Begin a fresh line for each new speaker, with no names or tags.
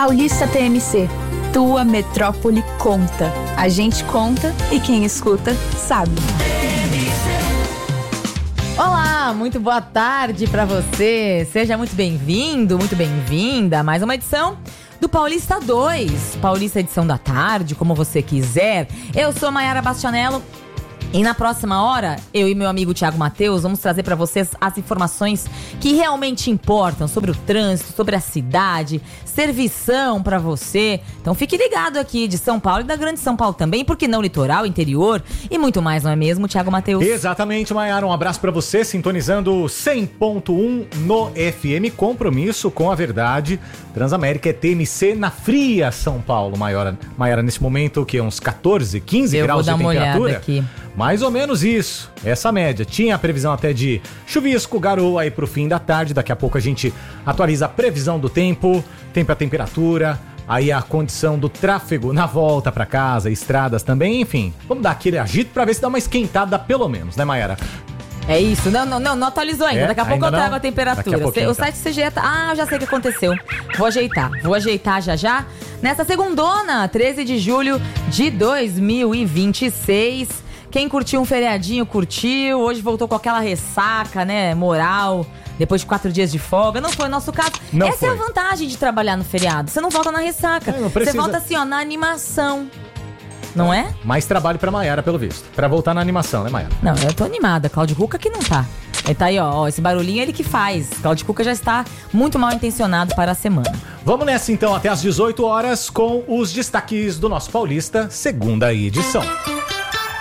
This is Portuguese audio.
Paulista TMC. Tua metrópole conta. A gente conta e quem escuta sabe.
Olá, muito boa tarde pra você. Seja muito bem-vindo, muito bem-vinda a mais uma edição do Paulista 2. Paulista edição da tarde, como você quiser. Eu sou a Mayara Bastianello. E na próxima hora, eu e meu amigo Thiago Matheus vamos trazer para vocês as informações que realmente importam sobre o trânsito, sobre a cidade, servição para você. Então fique ligado aqui de São Paulo e da Grande São Paulo também, porque não litoral, interior e muito mais, não é mesmo, Thiago Matheus?
Exatamente, Mayara, um abraço para você, sintonizando 100.1 no FM, compromisso com a verdade. Transamérica é TMC na fria São Paulo, Mayara, nesse momento o que? Uns 14, 15 graus de temperatura?
Eu vou dar uma olhada aqui.
Mais ou menos isso, essa média. Tinha a previsão até de chuvisco, garoa aí pro fim da tarde. Daqui a pouco a gente atualiza a previsão do tempo, a temperatura, aí a condição do tráfego na volta pra casa, estradas também, enfim. Vamos dar aquele agito pra ver se dá uma esquentada pelo menos, né, Mayara?
É isso, não atualizou ainda. Daqui a pouco eu trago a temperatura. O site CGE tá... já sei o que aconteceu. Vou ajeitar já. Nessa segundona, 13 de julho de 2026... Quem curtiu um feriadinho, curtiu. Hoje voltou com aquela ressaca, né, moral, depois de 4 dias de folga. Não foi o nosso caso. Essa é a vantagem de trabalhar no feriado. Você não volta na ressaca. Você volta assim, ó, na animação. Não é?
Mais trabalho pra Mayara, pelo visto. Pra voltar na animação, né, Mayara?
Não, eu tô animada. Cláudio Cuca que não tá. Ele tá aí, ó, esse barulhinho é ele que faz. Cláudio Cuca já está muito mal intencionado para a semana.
Vamos nessa então, até às 18 horas, com os destaques do nosso Paulista, segunda edição.